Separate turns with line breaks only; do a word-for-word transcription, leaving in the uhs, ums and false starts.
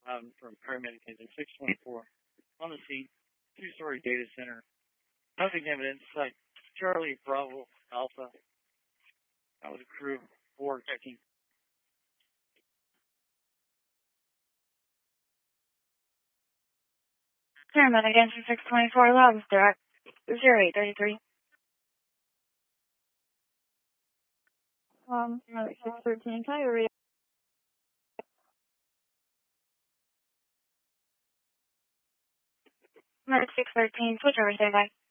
um, from paramedic engine six twenty-four. On the scene, two-story data center. Nothing evidence. Site Charlie Bravo Alpha. That was crew four checking.
Paramedic engine six twenty-four, logs direct zero eight thirty-three. Um, paramedic six thirteen, can I read? Paramedic six thirteen, switch over, standby.